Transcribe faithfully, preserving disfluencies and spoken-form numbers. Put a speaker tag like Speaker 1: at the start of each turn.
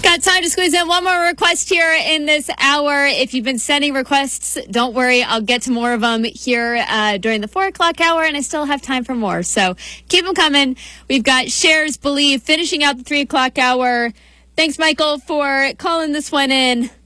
Speaker 1: got time to squeeze in one more request here in this hour. If you've been sending requests, don't worry. I'll get to more of them here uh, during the four o'clock hour, and I still have time for more. So keep them coming. We've got Cher's Believe finishing out the three o'clock hour. Thanks, Michael, for calling this one in.